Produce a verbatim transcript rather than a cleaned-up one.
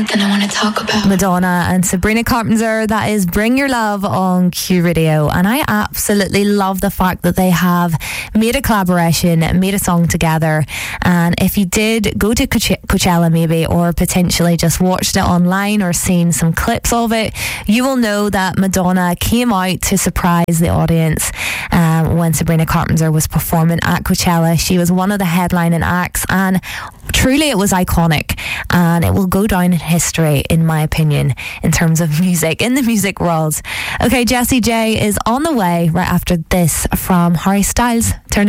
Something I want to talk about. Madonna and Sabrina Carpenter, that is Bring Your Love on Q Radio. And I absolutely love the fact that they have made a collaboration, made a song together. And if you did go to Coach- Coachella maybe, or potentially just watched it online or seen some clips of it, you will know that Madonna came out to surprise the audience um, when Sabrina Carpenter was performing at Coachella. She was one of the headlining acts, and truly it was iconic, and it will go down in history, in my opinion, in terms of music, in the music world. Okay, Jessie J is on the way right after this from Harry Styles. Turn it